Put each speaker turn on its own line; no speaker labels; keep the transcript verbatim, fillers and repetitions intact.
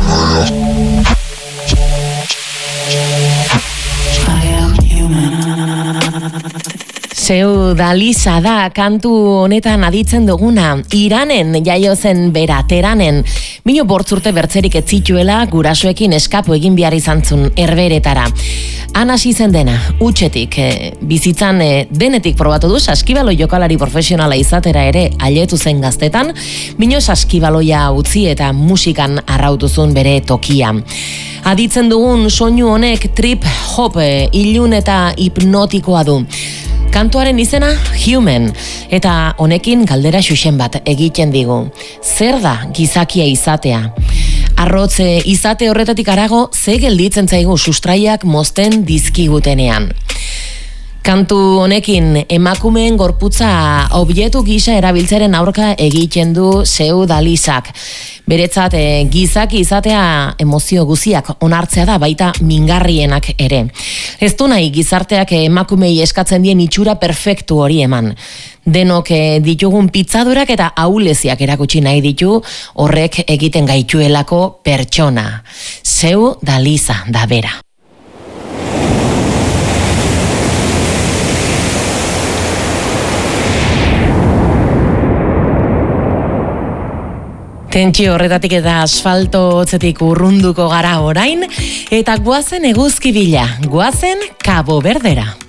Seu Dalisa da kantu honetan aditzen duguna, Iranen jaio zen bera, Teranen. Mino bortzurte bertzerik ez zituela gurasoekin eskapu egin behar izan zun herberetara. Han hasi zen dena, utxetik, e, bizitzan e, denetik probatu du, saskibalo jokalari profesionala izatera ere ailetu zen gaztetan, mino saskibaloia utzi eta musikan arrautuzun bere tokia. Aditzen dugun soinu honek trip hop e, ilun eta hipnotikoa du. Kantuaren izena Human, eta honekin galdera xuxen bat egiten digu. Zer da gizakia izatea? Arrotze izate horretatik harago, ze gelditzen zaigu sustraiak mozten dizkigutenean. Kantu honekin emakumeen gorputza objektu gisa erabiltzeren aurka egiten du Seu Dalisak. Beretzat e, gizaki izatea emozio guziak onartzea da, baita mingarrienak ere. Ez du nahi gizarteak emakumei eskatzen dien itxura perfektu hori eman. Denok e, ditugun pizzadurak eta ahuleziak erakutsi nahi ditu, horrek egiten gaituelako pertsona. Seu Dalisa da bera. Tentsio horretatik eta asfalto hotzetik urrunduko gara orain, eta guazen eguzki bila, guazen Cabo Verdera.